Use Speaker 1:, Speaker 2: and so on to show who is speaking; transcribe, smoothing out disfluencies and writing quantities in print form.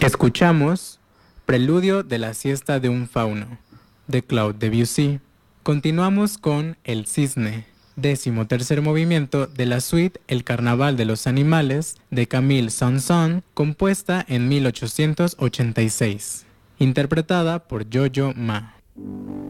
Speaker 1: Escuchamos Preludio de la siesta de un fauno, de Claude Debussy. Continuamos con El Cisne, 13º movimiento de la suite El Carnaval de los Animales, de Camille Saint-Saëns, compuesta en 1886, interpretada por Yo-Yo Ma.